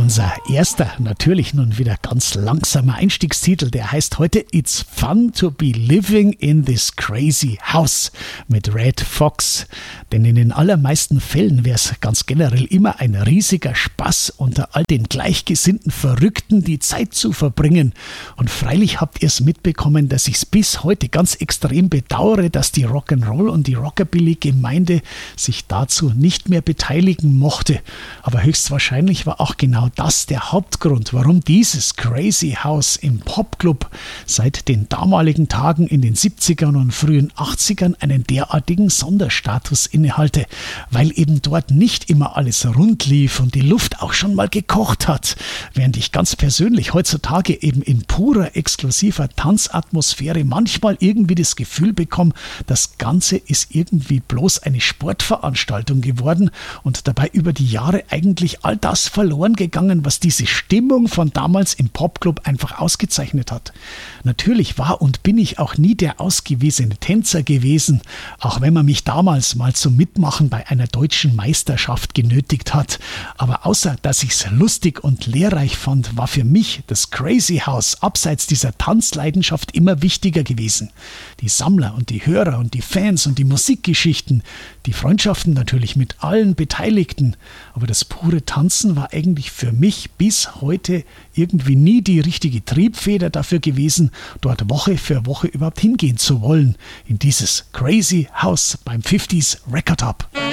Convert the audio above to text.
Unser erster, natürlich nun wieder ganz langsamer Einstiegstitel, der heißt heute It's Fun to be Living in this Crazy House mit Red Fox. Denn in den allermeisten Fällen wäre es ganz generell immer ein riesiger Spaß, unter all den gleichgesinnten Verrückten die Zeit zu verbringen. Und freilich habt ihr es mitbekommen, dass ich es bis heute ganz extrem bedauere, dass die Rock'n'Roll und die Rockabilly-Gemeinde sich dazu nicht mehr beteiligen mochte. Aber höchstwahrscheinlich war auch genau das der Hauptgrund, warum dieses Crazy House im Popclub seit den damaligen Tagen in den 70ern und frühen 80ern einen derartigen Sonderstatus innehalte, weil eben dort nicht immer alles rund lief und die Luft auch schon mal gekocht hat, während ich ganz persönlich heutzutage eben in purer, exklusiver Tanzatmosphäre manchmal irgendwie das Gefühl bekomme, das Ganze ist irgendwie bloß eine Sportveranstaltung geworden und dabei über die Jahre eigentlich all das verloren gegangen, was diese Stimmung von damals im Popclub einfach ausgezeichnet hat. Natürlich war und bin ich auch nie der ausgewiesene Tänzer gewesen, auch wenn man mich damals mal zum Mitmachen bei einer deutschen Meisterschaft genötigt hat. Aber außer, dass ich es lustig und lehrreich fand, war für mich das Crazy House abseits dieser Tanzleidenschaft immer wichtiger gewesen. Die Sammler und die Hörer und die Fans und die Musikgeschichten, die Freundschaften natürlich mit allen Beteiligten. Aber das pure Tanzen war eigentlich für mich bis heute irgendwie nie die richtige Triebfeder dafür gewesen, dort Woche für Woche überhaupt hingehen zu wollen, in dieses Crazy House beim 50s Record Hub.